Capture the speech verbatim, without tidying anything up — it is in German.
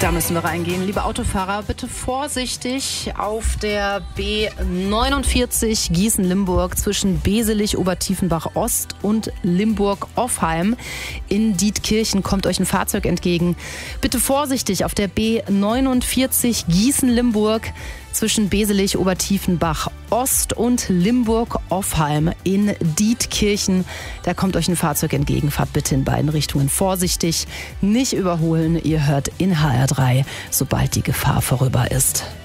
Da müssen wir reingehen. Liebe Autofahrer, bitte vorsichtig auf der B neunundvierzig Gießen-Limburg zwischen Beselich-Obertiefenbach-Ost und Limburg-Offheim. In Dietkirchen kommt euch ein Fahrzeug entgegen. Bitte vorsichtig auf der B neunundvierzig Gießen-Limburg zwischen Beselich-Obertiefenbach-Ost und Limburg-Offheim in Dietkirchen. Da kommt euch ein Fahrzeug entgegen. Fahrt bitte in beiden Richtungen vorsichtig. Nicht überholen. Ihr hört in H R drei, sobald die Gefahr vorüber ist.